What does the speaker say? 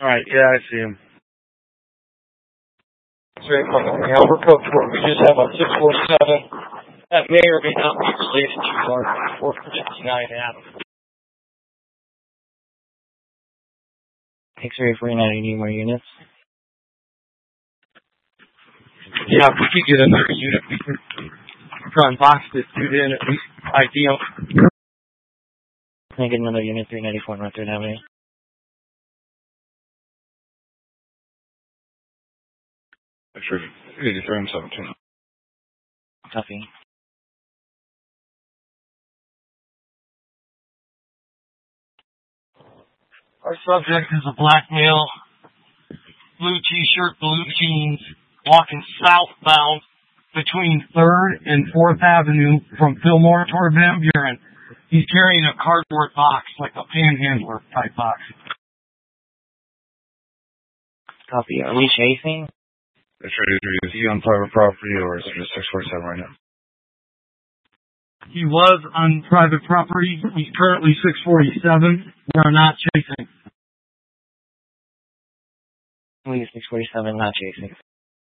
Alright, yeah, I see him. Straight from Albert Coach Work. We just have a 647 that may or may not be related to our 459 Adam. X-ray 49, any more units? Yeah, if we could get another unit, we can try and box this dude in at least ideal. Can I get another unit, 394 North 3rd Avenue? Sure. 83 and 17. Copy. Our subject is a black male, blue t-shirt, blue jeans, walking southbound between 3rd and 4th Avenue from Fillmore toward Van Buren. He's carrying a cardboard box, like a panhandler type box. Copy. Are we chasing? Is he on private property or is it just 647 right now? He was on private property. He's currently 647. We are not chasing. We 647, not chasing.